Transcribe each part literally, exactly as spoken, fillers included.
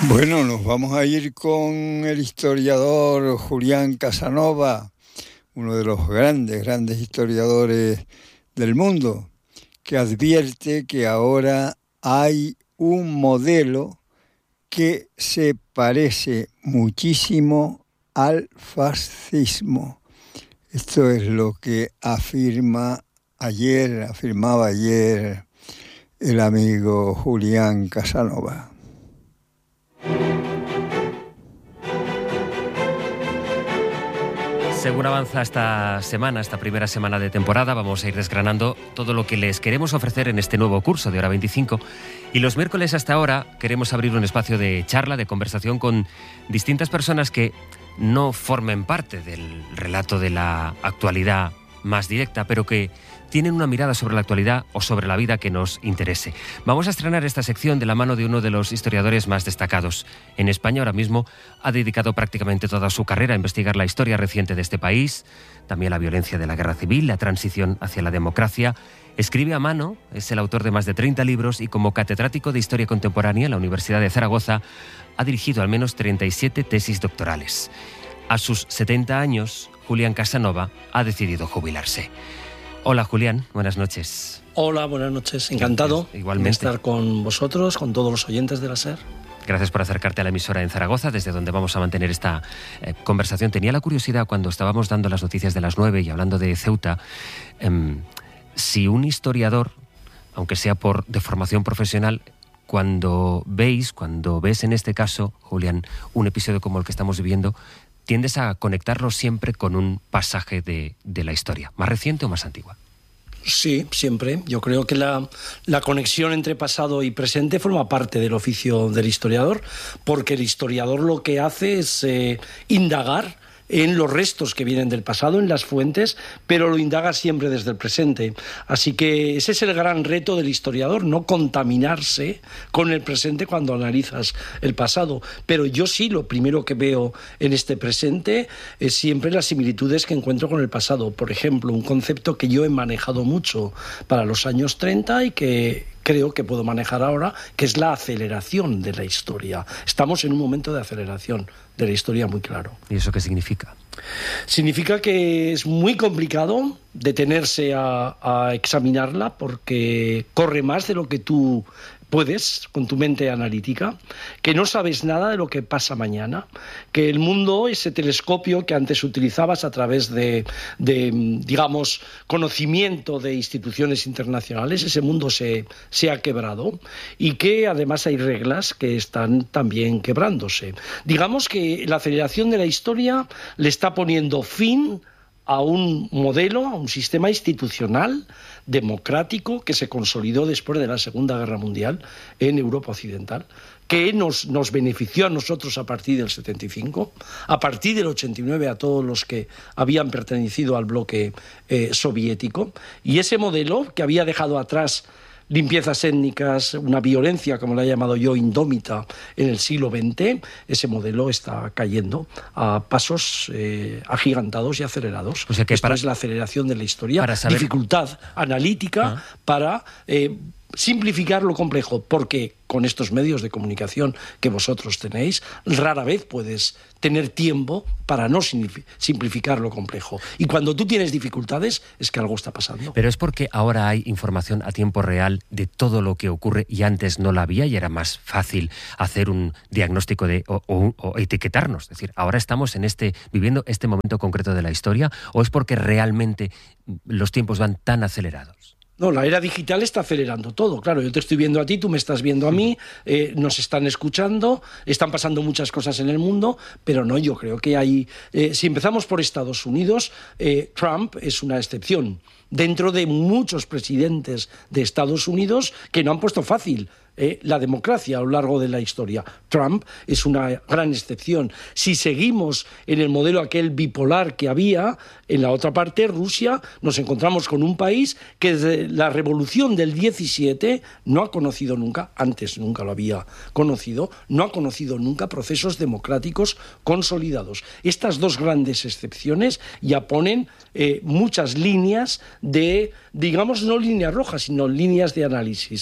Bueno, nos vamos a ir con el historiador Julián Casanova, uno de los grandes, grandes historiadores del mundo, que advierte que ahora hay un modelo que se parece muchísimo al fascismo. Esto es lo que afirma ayer, afirmaba ayer el amigo Julián Casanova. Según avanza esta semana, esta primera semana de temporada, vamos a ir desgranando todo lo que les queremos ofrecer en este nuevo curso de Hora veinticinco. Y los miércoles hasta ahora queremos abrir un espacio de charla, de conversación con distintas personas que no formen parte del relato de la actualidad más directa, pero que tienen una mirada sobre la actualidad o sobre la vida que nos interese. Vamos a estrenar esta sección de la mano de uno de los historiadores más destacados. En España ahora mismo ha dedicado prácticamente toda su carrera a investigar la historia reciente de este país, también la violencia de la guerra civil, la transición hacia la democracia. Escribe a mano, es el autor de más de treinta libros y como catedrático de Historia Contemporánea en la Universidad de Zaragoza ha dirigido al menos treinta y siete tesis doctorales. A sus setenta años, Julián Casanova ha decidido jubilarse. Hola Julián, buenas noches. Hola, buenas noches. Encantado Igualmente. de estar con vosotros, con todos los oyentes de la SER. Gracias por acercarte a la emisora en Zaragoza, desde donde vamos a mantener esta eh, conversación. Tenía la curiosidad, cuando estábamos dando las noticias de las nueve y hablando de Ceuta, eh, si un historiador, aunque sea por de formación profesional, cuando veis, cuando ves en este caso, Julián, un episodio como el que estamos viviendo, tiendes a conectarlo siempre con un pasaje de, de la historia, más reciente o más antigua. Sí, siempre. Yo creo que la, la conexión entre pasado y presente forma parte del oficio del historiador, porque el historiador lo que hace es eh, indagar en los restos que vienen del pasado, en las fuentes, pero lo indaga siempre desde el presente. Así que ese es el gran reto del historiador, no contaminarse con el presente cuando analizas el pasado. Pero yo sí, lo primero que veo en este presente es siempre las similitudes que encuentro con el pasado. Por ejemplo, un concepto que yo he manejado mucho para los años treinta y que creo que puedo manejar ahora, que es la aceleración de la historia. Estamos en un momento de aceleración de la historia muy claro. ¿Y eso qué significa? Significa que es muy complicado detenerse a, a examinarla porque corre más de lo que tú puedes con tu mente analítica, que no sabes nada de lo que pasa mañana, que el mundo, ese telescopio que antes utilizabas a través de, de digamos, conocimiento de instituciones internacionales, ese mundo se, se ha quebrado y que además hay reglas que están también quebrándose. Digamos que la aceleración de la historia le está poniendo fin a un modelo, a un sistema institucional democrático que se consolidó después de la Segunda Guerra Mundial en Europa Occidental, que nos, nos benefició a nosotros a partir del setenta y cinco, a partir del ochenta y nueve a todos los que habían pertenecido al bloque eh, soviético, y ese modelo que había dejado atrás limpiezas étnicas, una violencia, como la he llamado yo, indómita en el siglo veinte, ese modelo está cayendo a pasos eh, agigantados y acelerados. O sea que Esto para, es la aceleración de la historia, para saber... dificultad analítica ah. para eh, simplificar lo complejo, porque con estos medios de comunicación que vosotros tenéis, rara vez puedes tener tiempo para no simplificar lo complejo. Y cuando tú tienes dificultades, es que algo está pasando. Pero es porque ahora hay información a tiempo real de todo lo que ocurre y antes no la había y era más fácil hacer un diagnóstico de, o, o, o etiquetarnos. Es decir, ahora estamos en este, viviendo este momento concreto de la historia, ¿o es porque realmente los tiempos van tan acelerados? No, la era digital está acelerando todo. Claro, yo te estoy viendo a ti, tú me estás viendo a mí, eh, nos están escuchando, están pasando muchas cosas en el mundo, pero no, yo creo que hay... Eh, si empezamos por Estados Unidos, eh, Trump es una excepción dentro de muchos presidentes de Estados Unidos que no han puesto fácil eh, la democracia a lo largo de la historia. Trump es una gran excepción. Si seguimos en el modelo aquel bipolar que había, en la otra parte, Rusia, nos encontramos con un país que desde la revolución del diecisiete no ha conocido nunca, antes nunca lo había conocido, no ha conocido nunca procesos democráticos consolidados. Estas dos grandes excepciones ya ponen eh, muchas líneas de, digamos, no líneas rojas, sino líneas de análisis.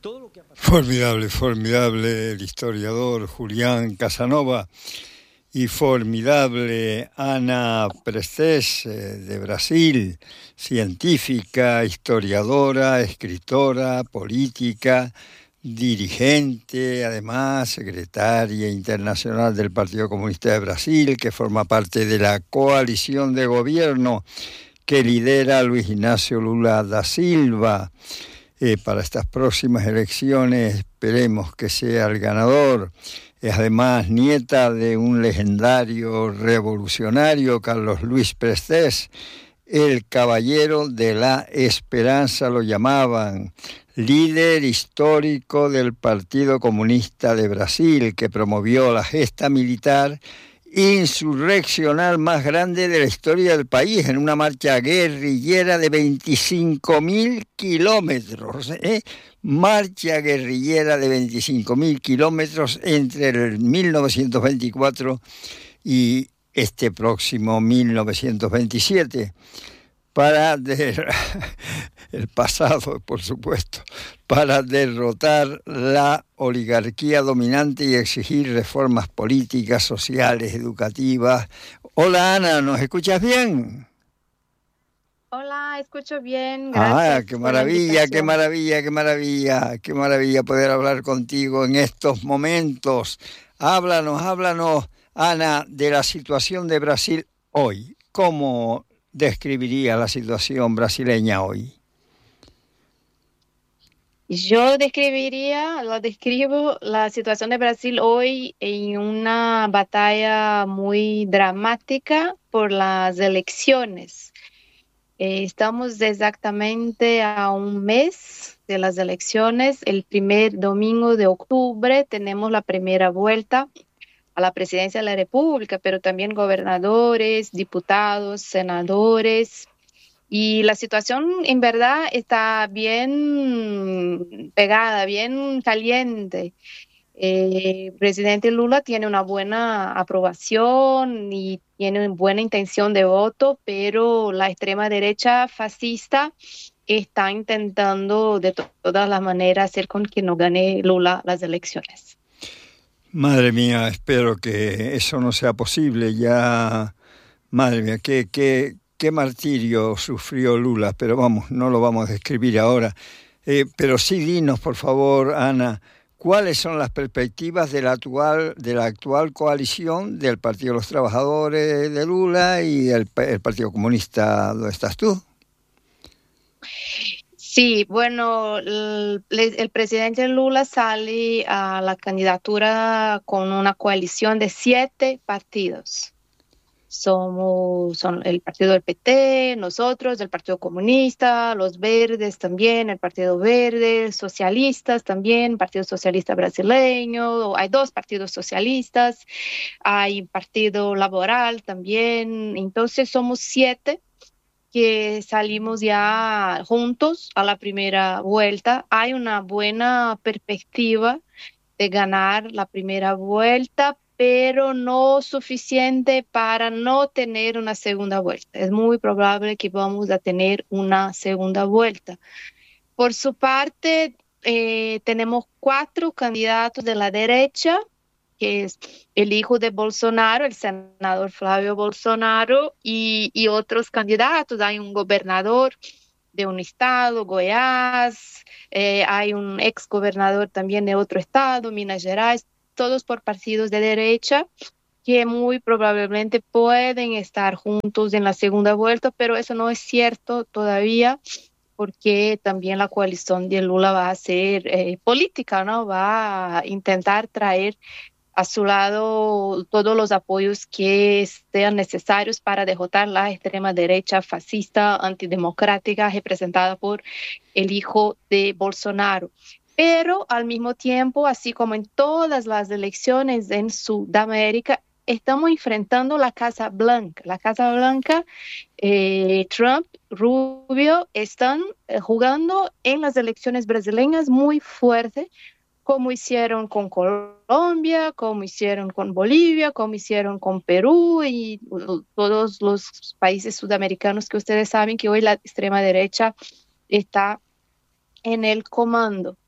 Formidable, formidable el historiador Julián Casanova y formidable Ana Prestes, de Brasil, científica, historiadora, escritora, política, dirigente, además secretaria internacional del Partido Comunista de Brasil, que forma parte de la coalición de gobierno que lidera Luis Ignacio Lula da Silva. Eh, para estas próximas elecciones esperemos que sea el ganador. Es además nieta de un legendario revolucionario, Carlos Luis Prestes, el caballero de la esperanza lo llamaban, líder histórico del Partido Comunista de Brasil, que promovió la gesta militar insurreccional más grande de la historia del país, en una marcha guerrillera de veinticinco mil kilómetros, ¿eh? Marcha guerrillera de veinticinco mil kilómetros entre el mil novecientos veinticuatro y este próximo mil novecientos veintisiete, para der... el pasado, por supuesto, para derrotar la oligarquía dominante y exigir reformas políticas, sociales, educativas. Hola Ana, ¿nos escuchas bien? Hola, escucho bien, gracias. Ah, qué maravilla, qué maravilla, qué maravilla, qué maravilla poder hablar contigo en estos momentos. Háblanos, háblanos, Ana, de la situación de Brasil hoy. ¿Cómo describiría la situación brasileña hoy? Yo describiría, lo describo la situación de Brasil hoy en una batalla muy dramática por las elecciones. Eh, estamos exactamente a un mes de las elecciones. El primer domingo de octubre tenemos la primera vuelta a la presidencia de la República, pero también gobernadores, diputados, senadores. Y la situación en verdad está bien pegada, bien caliente. Eh, el presidente Lula tiene una buena aprobación y tiene una buena intención de voto, pero la extrema derecha fascista está intentando de to- todas las maneras hacer con que no gane Lula las elecciones. Madre mía, espero que eso no sea posible. Ya, madre mía, qué, qué, qué martirio sufrió Lula, pero vamos, no lo vamos a describir ahora. Eh, pero sí dinos, por favor, Ana, ¿cuáles son las perspectivas de la actual, de la actual coalición del Partido de los Trabajadores de Lula y el, el Partido Comunista? ¿Dónde estás tú? Sí, bueno, el, el presidente Lula sale a la candidatura con una coalición de siete partidos. Somos son el partido del P T, nosotros, el Partido Comunista, los Verdes también, el Partido Verde, socialistas también, Partido Socialista Brasileño, hay dos partidos socialistas, hay Partido Laboral también, entonces somos siete que salimos ya juntos a la primera vuelta. Hay una buena perspectiva de ganar la primera vuelta, pero no suficiente para no tener una segunda vuelta. Es muy probable que vamos a tener una segunda vuelta. Por su parte, eh, tenemos cuatro candidatos de la derecha, que es el hijo de Bolsonaro, el senador Flávio Bolsonaro, y, y otros candidatos. Hay un gobernador de un estado, Goiás, eh, hay un ex gobernador también de otro estado, Minas Gerais, todos por partidos de derecha que muy probablemente pueden estar juntos en la segunda vuelta, pero eso no es cierto todavía, porque también la coalición de Lula va a ser eh, política, ¿no? Va a intentar traer a su lado todos los apoyos que sean necesarios para derrotar la extrema derecha fascista, antidemocrática, representada por el hijo de Bolsonaro. Pero al mismo tiempo, así como en todas las elecciones en Sudamérica, estamos enfrentando la Casa Blanca. La Casa Blanca, eh, Trump, Rubio, están eh, jugando en las elecciones brasileñas muy fuerte, como hicieron con Colombia, como hicieron con Bolivia, como hicieron con Perú y todos los países sudamericanos que ustedes saben que hoy la extrema derecha está en el comando.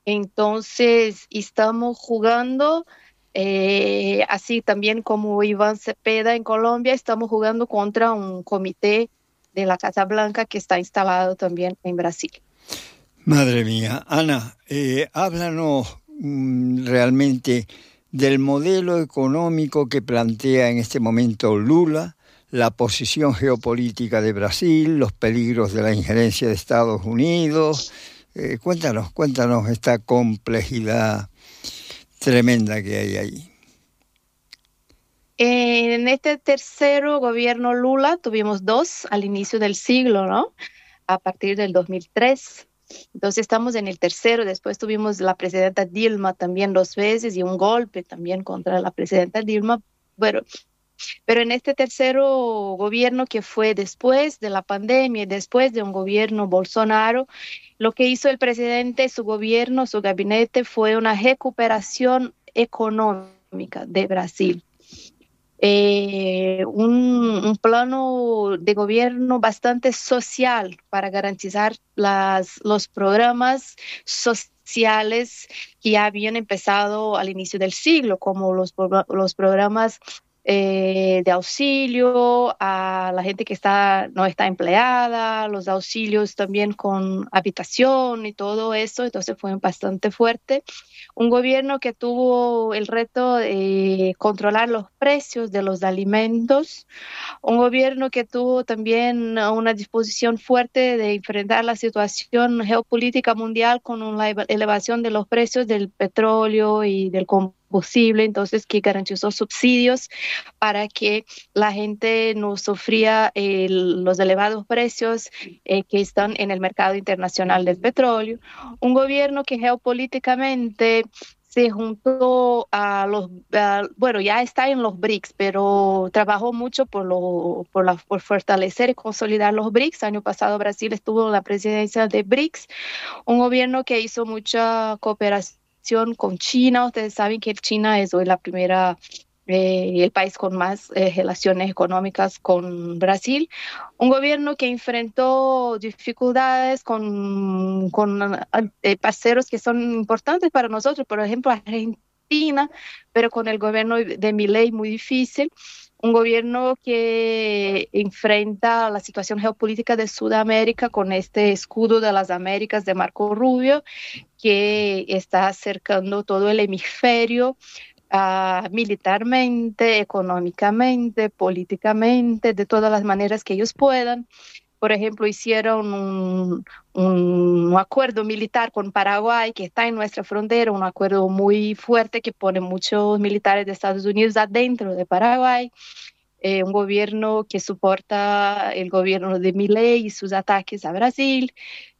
Entonces, estamos jugando, eh, así también como Iván Cepeda en Colombia, estamos jugando contra un comité de la Casa Blanca que está instalado también en Brasil. Madre mía. Ana, eh, háblanos mm, realmente del modelo económico que plantea en este momento Lula, la posición geopolítica de Brasil, los peligros de la injerencia de Estados Unidos. Eh, cuéntanos, cuéntanos esta complejidad tremenda que hay ahí. En este tercero gobierno Lula tuvimos dos al inicio del siglo, ¿no? A partir del dos mil tres. Entonces estamos en el tercero. Después tuvimos la presidenta Dilma también dos veces y un golpe también contra la presidenta Dilma. Bueno, pero en este tercero gobierno que fue después de la pandemia y después de un gobierno Bolsonaro, lo que hizo el presidente, su gobierno, su gabinete, fue una recuperación económica de Brasil. Eh, un, un plano de gobierno bastante social para garantizar las, los programas sociales que ya habían empezado al inicio del siglo, como los, los programas eh, de auxilio a la gente que está, no está empleada, los auxilios también con habitación y todo eso. Entonces fue bastante fuerte. Un gobierno que tuvo el reto de controlar los precios de los alimentos, un gobierno que tuvo también una disposición fuerte de enfrentar la situación geopolítica mundial con una elevación de los precios del petróleo y del combustible, entonces que garantizó subsidios para que la gente no sufría eh, los elevados precios eh, que están en el mercado internacional del petróleo. Un gobierno que geopolíticamente se juntó a los, a, bueno, ya está en los B R I C S, pero trabajó mucho por, lo, por, la, por fortalecer y consolidar los B R I C S. Año pasado Brasil estuvo en la presidencia de B R I C S, un gobierno que hizo mucha cooperación con China. Ustedes saben que China es hoy la primera, eh, el país con más eh, relaciones económicas con Brasil. Un gobierno que enfrentó dificultades con, con eh, parceros que son importantes para nosotros, por ejemplo Argentina, pero con el gobierno de Milei muy difícil. Un gobierno que enfrenta la situación geopolítica de Sudamérica con este escudo de las Américas de Marco Rubio, que está acercando todo el hemisferio uh, militarmente, económicamente, políticamente, de todas las maneras que ellos puedan. Por ejemplo, hicieron un, un, un acuerdo militar con Paraguay, que está en nuestra frontera, un acuerdo muy fuerte que pone muchos militares de Estados Unidos adentro de Paraguay. Eh, un gobierno que soporta el gobierno de Milei y sus ataques a Brasil.